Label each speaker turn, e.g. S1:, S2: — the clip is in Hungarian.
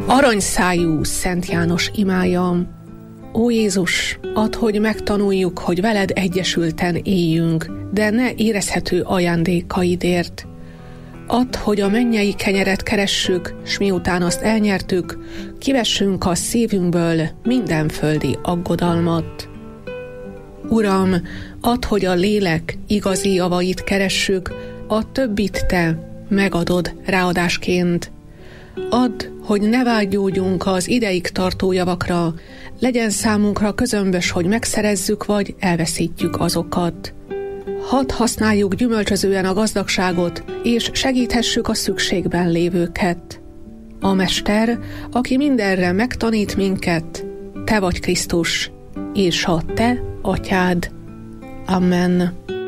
S1: Aranyszájú Szent János imája. Ó Jézus, add, hogy megtanuljuk, hogy veled egyesülten éljünk, de ne érezhető ajándékaidért. Add, hogy a mennyei kenyeret keressük, s miután azt elnyertük, kivessünk a szívünkből minden földi aggodalmat. Uram, add, hogy a lélek igazi javait keressük, a többit te megadod ráadásként. Add, hogy ne vágyódjunk az ideig tartó javakra, legyen számunkra közömbös, hogy megszerezzük vagy elveszítjük azokat. Hadd használjuk gyümölcsözően a gazdagságot, és segíthessük a szükségben lévőket. A Mester, aki mindenre megtanít minket, te vagy Krisztus, és a te atyád. Amen.